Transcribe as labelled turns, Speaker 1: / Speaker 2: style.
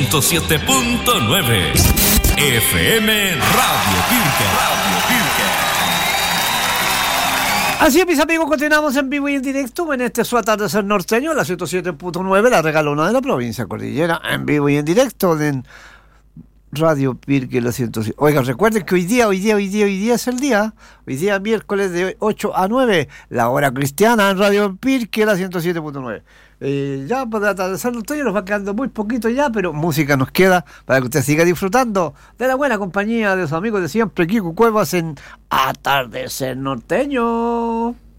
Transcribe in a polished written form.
Speaker 1: 107.9 FM Radio Pirque.
Speaker 2: Así es, mis amigos, continuamos en vivo y en directo en este su atardecer norteño, la 107.9, la regalona de la provincia Cordillera, en vivo y en directo en Radio Pirque, la 107. Oigan, recuerden que hoy día es el día, hoy día miércoles de 8 a 9, la hora cristiana en Radio Pirque, la 107.9. Ya para el atardecer norteño nos va quedando muy poquito ya, pero música nos queda para que usted siga disfrutando de la buena compañía de sus amigos de siempre, Kiko Cuevas, en Atardecer Norteño.